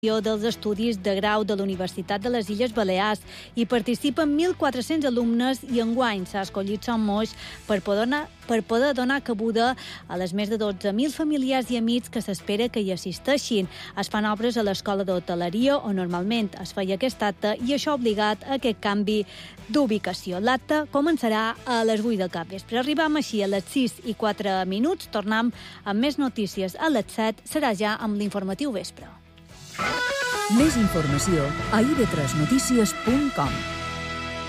dels estudis de grau de la Universitat de les Illes Balears. Hi participen 1.400 alumnes i enguany s'ha escollit Son Moix per poder donar cabuda a les més de 12.000 familiars i amics que s'espera que hi assisteixin. Es fan obres a l'Escola d'Hoteleria, on normalment es feia aquest acte, i això ha obligat a aquest canvi d'ubicació. L'acte començarà a les 8 del capvespre. Arribam així a les 6:04. Tornem amb més notícies a les 7. Serà ja amb l'informatiu vespre. Més informació a ib3notícies.com.